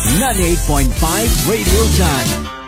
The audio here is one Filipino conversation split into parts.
98.5 Radio Time.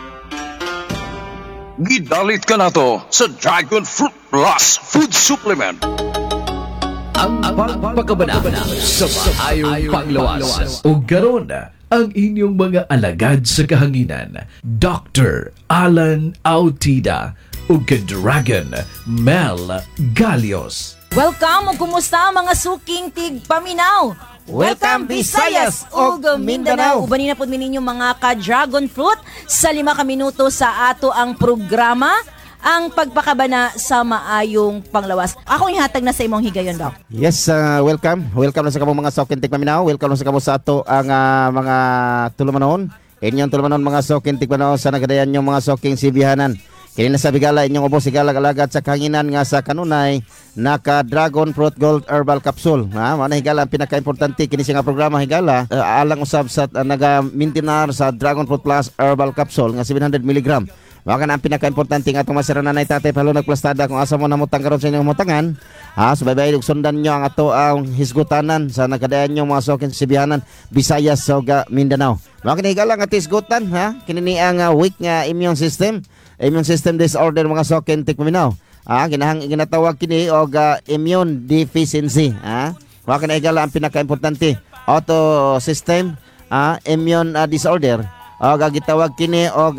Gidalit ka na to sa Dragon Fruit Plus Food Supplement. Ang pagpakabanana sa maayong panglawas. O garon ang inyong mga alagad sa kahanginan. Dr. Alan Autida o Dragon Mel Galios. Welcome o kumusta mga suking tigpaminaw? Welcome Visayas ug Mindanao. Ubanin na po ninyo mga ka-dragon fruit sa 5 ka minuto sa ato ang programa, ang pagpakabana sa maayong panglawas. Ako ihatag na sa imong higayon, Doc. Yes, welcome. Welcome na sa kamong mga suking tigpaminaw. Welcome na sa kamong sa ato ang mga tulumanon. Inyong tulumanon mga suking tigpaminaw sa nagadayan yung mga suking sibihanan. Kini na sa bigala inyong ubos sigalag-alagat sa kahanginan nga sa kanunay naka Dragon Fruit Gold Herbal Capsule. Mana higala ang pinaka-importante kini nga programa higala alang usab sa naga-maintainer sa Dragon Fruit Plus Herbal Capsule nga 700 mg. Mao kana ang pinaka-importante nga atong masira nanay tatay palo nagplastada kung asa mo namutang karon sa inyong mutangan. Subaybay sundan nyo ang ato ang hisgutanan sa nagadayan nyo mga sokin sibihanan Visayas ug Mindanao. Mao kini higala nga hisgutan kini ni ang weak nga immune system disorder mga sokin tikpaminaw. Ginatawag kini og immune deficiency. Mao kini higala ang pinaka-importante auto system immune disorder. Gitawag kini og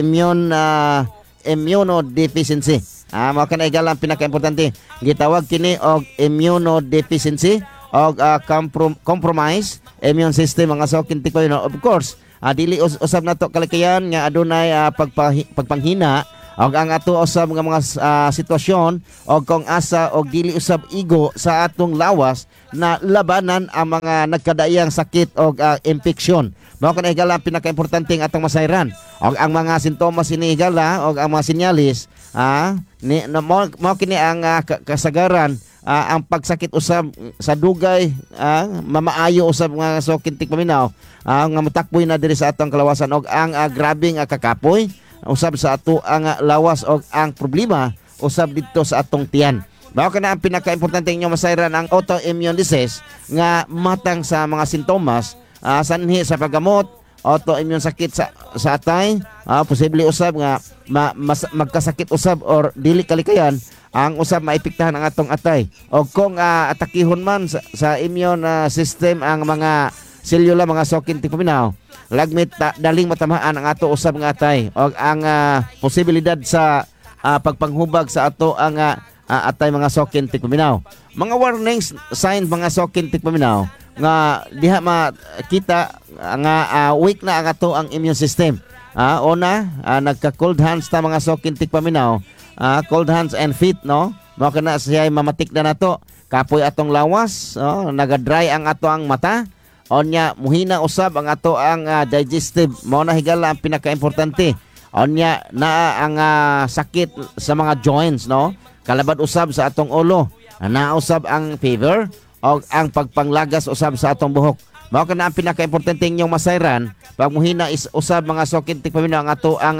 immunodeficiency. Mao kana igala ang pinaka-importante. Gitawag kini og immunodeficiency og compromise immune system mga sokin tikpaminaw. Of course, dili usab nato kalikayan nga adunay pagpanghina og ang ato usab nga mga sitwasyon og kung asa og dili usab igo sa atong lawas na labanan ang mga nagkadaiyang sakit og infeksyon. Mao kana higala ang pinaka-importante ng atong masayran. Og ang mga sintomas ini higala og ang mga sinyalis mao kini ang kasagaran ang pagsakit usab sa dugay mamaayo usab nga sokin tikpaminaw nga matakboy na diri sa atong kalawasan og ang grabing kakapoy usab sa ato ang lawas og ang problema usab dito sa atong tiyan. Mao kana ang pinaka-importante inyo masayran ang autoimmune disease nga matang sa mga sintomas sanhi sa paggamot autoimmune sakit sa atay posible usab nga magkasakit usab or dili kalikayan ang usab maipiktahan ang atong atay o kung atakihon man sa immune system ang mga selula mga sokin tikpaminaw lagmit daling matamaan ang ato usab nga atay o ang posibilidad sa pagpanghubag sa ato ang atay mga sokin tikpaminaw. Mga warnings signs mga sokin tikpaminaw nga diha makita nga weak na ang ato ang immune system. Una, nagka-cold hands ta mga sokin tikpaminaw. Cold hands and feet, no? Mao kana siya mamatik na nato. Kapoy atong lawas, naga-dry ang ato ang mata. Onya muhina usab ang ato ang digestive. Mao na higala ang pinaka-importante. Onya na ang sakit sa mga joints, no? Kalabad usab sa atong ulo. Nausab ang fever o ang pagpanglagas usab sa atong buhok. Mao kana ang pinaka-importante inyong masayran pag muhina is usab mga sokin tikpaminaw ang ato ang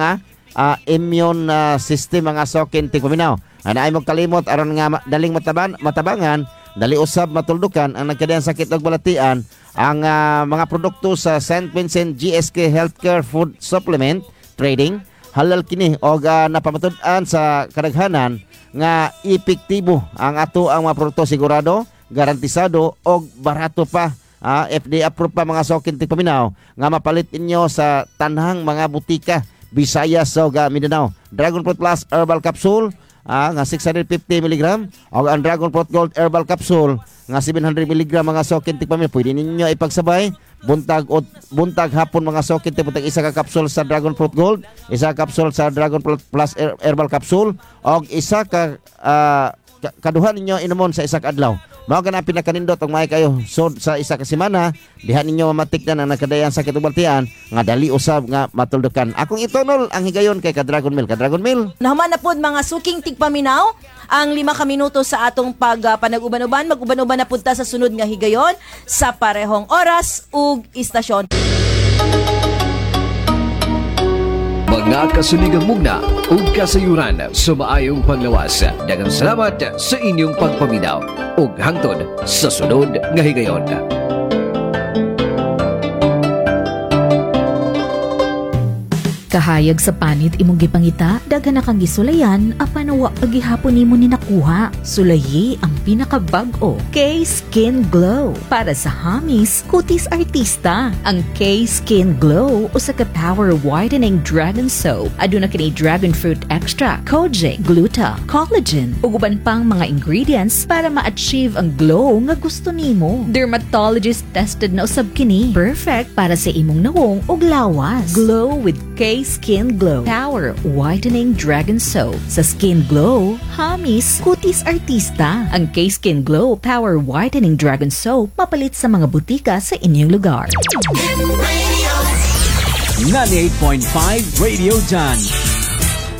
immune system mga sokin tikpaminaw. Ay mo kalimot aron nga daling matabangan, dali usab matuldukan ang nagkadayang sakit ug balatian ang mga produkto sa St. Vincent GSK Healthcare Food Supplement Trading. Halal kini og napamatud-an sa kadaghanan nga epektibo ang ato ang mga produkto sigurado, garantisado og barato pa. FDA approved pa mga sokin tikpaminaw nga mapalit inyo sa tanhang mga butika Visayas ug Mindanao. Dragon Fruit Plus Herbal Capsule nga 650 mg o ang Dragon Fruit Gold Herbal Capsule nga 700 mg mga sokin tikpaminaw. Pwede ninyo ipagsabay buntag hapon mga sokin buntag isa ka capsule sa Dragon Fruit Gold, isa ka capsule sa Dragon Fruit Plus Herbal Capsule o isa ka kaduhan ninyo inumon sa isa ka adlaw. Mao kana pinakanindot og may kayo sod sa isa ka semana diha ninyo mamatikdan ang nakadayan sakit ug baltian nga dali usab nga matuldukan. Akong itonol ang higayon kay Dragon Mil. Dragon Mil. Nahuman na pod mga suking tigpaminaw ang 5 ka minuto sa atong panag-uban-uban. Mag-uban-uban na punta sa sunod nga higayon sa parehong oras ug istasyon. Mga kasuligang mugna ug kasayuran sa maayong panglawas. Daghang salamat sa inyong pagpaminaw ug hangtod sa sunod nga higayon. Kahayag sa panit imong gipangita, daghan na kang gisulayan, apan wa pagihapon nimo ni nakuha. Sulayi ang pinakabag-o, K-Skin Glow. Para sa hamis, kutis artista. Ang K-Skin Glow usa ka power whitening dragon soap. Aduna kini dragon fruit extract, kojic, gluta, collagen, ug uban pang mga ingredients para ma-achieve ang glow nga gusto nimo. Dermatologist tested na usab kini. Perfect para sa imong nawong ug lawas. Glow with K-Skin Glow Power Whitening Dragon Soap. Sa Skin Glow, hamis, kutis artista. Ang K-Skin Glow Power Whitening Dragon Soap mapalit sa mga butika sa inyong lugar. 98.5 Radio Done.